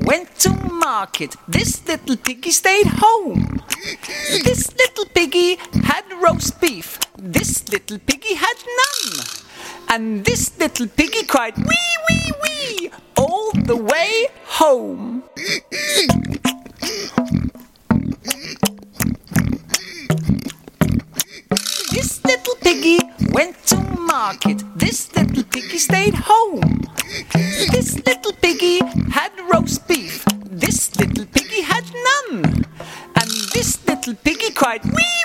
went to market. This little piggy stayed home. This little piggy had roast beef. This little piggy had none. And this little piggy cried, wee, wee, wee, all the way home. This little piggy went to market. This little piggy stayed home. This little piggy had roast beef. This little piggy had none. And this little piggy cried, wee,